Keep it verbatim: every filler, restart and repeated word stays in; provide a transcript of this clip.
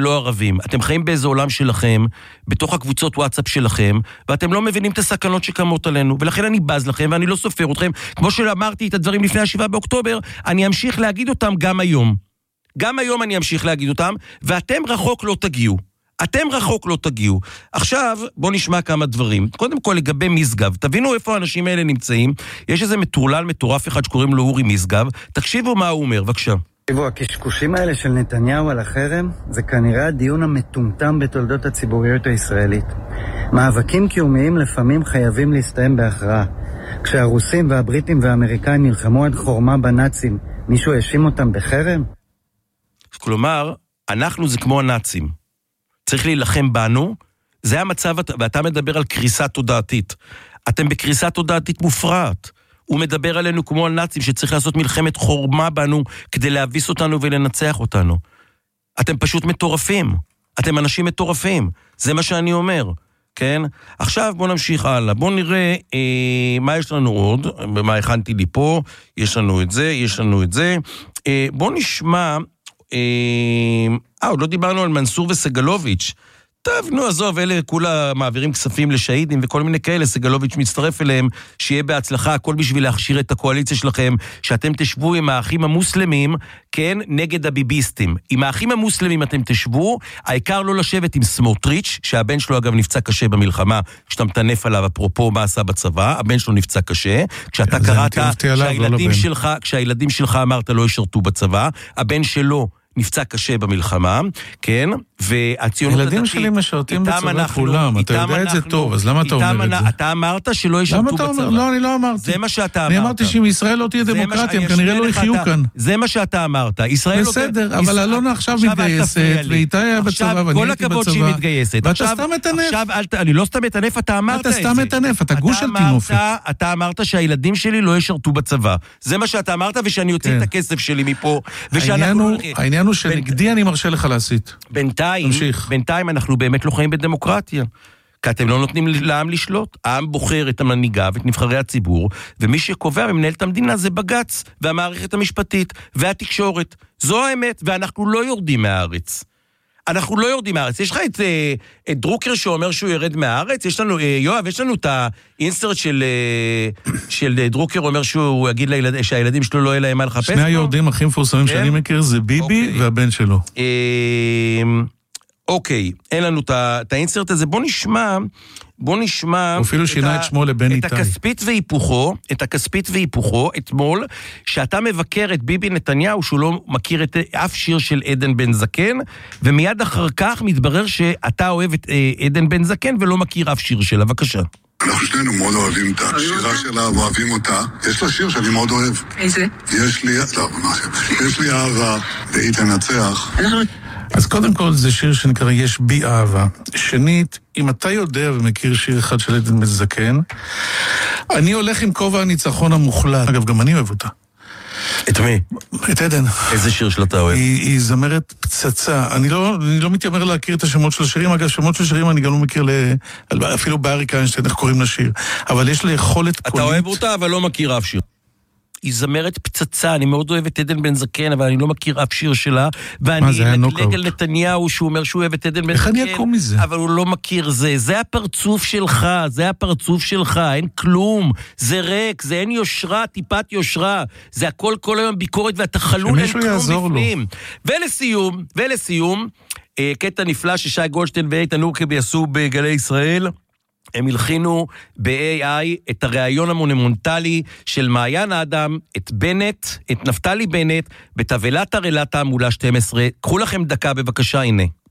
ולא ערבים. אתם חיים באיזה עולם שלכם, בתוך הקבוצות וואטסאפ שלכם, ואתם לא מבינים את הסכנות שקמות עלינו, ולכן אני בז לכם ואני לא סופר אתכם. כמו שאמרתי את הדברים לפני השבעה באוקטובר, אני אמשיך להגיד אותם גם היום. גם היום אני אמשיך להגיד אותם, ואתם רחוק לא תגיעו. אתם רחוק לא תגיעו. עכשיו, בואו נשמע כמה דברים. קודם כל, לגבי משגב. תבינו איפה האנשים האלה נמצאים. יש איזה מטורלל מטורף אחד שקוראים לו אורי משגב. תקשיבו מה הוא אומר, בבקשה. תראו, הקשקושים האלה של נתניהו על החרם, זה כנראה הדיון המטומטם בתולדות הציבוריות הישראלית. מאבקים קיומיים לפעמים חייבים להסתיים בהכרעה. כשהרוסים והבריטים והאמריקאים נלחמו עד חורמה בנאצים, מישהו האשים אותם בחרם? כלומר, אנחנו זה כמו הנאצים. צריך להילחם בנו, זה המצב, ואתה מדבר על קריסה תודעתית. אתם בקריסה תודעתית מופרעת. הוא מדבר עלינו כמו על נאצים, שצריך לעשות מלחמת חורמה בנו, כדי להביס אותנו ולנצח אותנו. אתם פשוט מטורפים. אתם אנשים מטורפים. זה מה שאני אומר. כן? עכשיו בואו נמשיך הלאה. בואו נראה אה, מה יש לנו עוד, מה הכנתי לי פה, יש לנו את זה, יש לנו את זה. אה, בואו נשמע, אה, עוד לא דיברנו על מנסור וסגלוביץ'. טוב, נו, עזוב, אלה כולה מעבירים כספים לשהידים וכל מיני כאלה, סגלוביץ' מצטרף אליהם, שיהיה בהצלחה, הכל בשביל להכשיר את הקואליציה שלכם, שאתם תשבו עם האחים המוסלמים, כן, נגד הביביסטים. עם האחים המוסלמים אתם תשבו, העיקר לא לשבת עם סמוטריץ', שהבן שלו אגב נפצע קשה במלחמה, כשאתה מטנף עליו, אפרופו מה עשה בצבא, הבן שלו נפצע קשה, כשאתה קראת שהילדים שלך, כשהילדים שלך אמרת לא ישרתו בצבא, הבן שלו נפצע קשה במלחמה, כן? והציונות הדתית... הילדים שלי משרתים בצבא כולם, אתה יודע את זה טוב, אז למה אתה אומר את זה? אתה אמרת שלא ישרתו בצבא. לא, אני לא אמרתי. זה מה שאתה אמרת. אני אמרתי שאם ישראל לא תהיה דמוקרטיה, הם כנראה לא יחיו כאן. זה מה שאתה אמרת. בסדר, אבל אלונה עכשיו מתגייסת, ואיתה היה בצבא, ואני הייתי בצבא. ואתה סתם מטנף. אני לא סתם מטנף, אתה אמרת את זה. אתה סתם מטנף, אתה גוש של תינופת. אתה אמרת שהילדים שלי לא ישרתו בצבא. זה מה שאתה אמרת, ושאני אוציא את הכסף שלי מפה. העניין הוא שנגדי אני מרשה לך להסית. בינתיים, בינתיים אנחנו באמת לא חיים בדמוקרטיה. כי אתם לא נותנים לעם לשלוט. העם בוחר את המנהיגה ואת נבחרי הציבור, ומי שקובע ומנהל את המדינה זה בג"ץ, והמערכת המשפטית, והתקשורת. זו האמת, ואנחנו לא יורדים מהארץ. אנחנו לא יורדים מהארץ. יש לך את, את דרוקר שאומר שהוא ירד מהארץ? יש לנו, יואב, יש לנו את האינסרט של, של דרוקר אומר שהוא יגיד לילד, שהילדים שלו לא יהיה להם מה לחפש. שני היורדים הכי מפורסמים שאני מכיר זה ביבי והבן שלו. אוקיי, אין לנו את האינסרט הזה. בוא נשמע, בוא נשמע... אפילו שינה את שמו לבן איתי. את הכספית והיפוכו, את הכספית והיפוכו, אתמול, שאתה מבקר את ביבי נתניהו, שהוא לא מכיר את אף שיר של עדן בן זקן, ומיד אחר כך מתברר שאתה אוהב את עדן בן זקן, ולא מכיר אף שיר שלה. בבקשה. אנחנו שנינו מאוד אוהבים את השירה שלה, ואוהבים אותה. יש לה שיר שאני מאוד אוהב. איזה? יש לי... לא, משהו. יש לי אהבה, והיא תנצח. אנחנו... אז קודם כל זה שיר שנקרא יש בי אהבה. שנית, אם אתה יודע ומכיר שיר אחד של עדן בן זקן, אני הולך עם כובע הניצחון המוחלט. אגב, גם אני אוהב אותה. את מי? את עדן. איזה שיר של אתה אוהב? היא, היא זמרת פצצה. אני לא, אני לא מתיימר להכיר את השמות של השירים. אגב, שמות של שירים אני גם לא מכיר ל... אפילו באריק איינשטיין, איך קוראים לשיר. אבל יש לה יכולת קולית. אתה אוהב אותה, אבל לא מכיר אף שיר. היא זמרת פצצה, אני מאוד אוהב את עדן בן זקן, אבל אני לא מכיר אף שיר שלה, ואני נגלג על נתניהו, שהוא אומר שהוא אוהב את עדן בן זקן, איך אני אקום מזה? אבל הוא לא מכיר זה, זה הפרצוף שלך, זה הפרצוף שלך, אין כלום, זה ריק, זה אין יושרה, טיפת יושרה, זה הכל כל היום ביקורת, ואתה חלול אין כלום בפנים. ולסיום, ולסיום, קטע נפלא ששי גולדשטיין ואיתן אורקבי עשו בגלי ישראל, הם הלחינו ב-איי איי את הרעיון המונומנטלי של מעיין האדם, את בנט, את נפתלי בנט, בתבלת הרלטה מולה שתים עשרה. קחו לכם דקה בבקשה, הנה.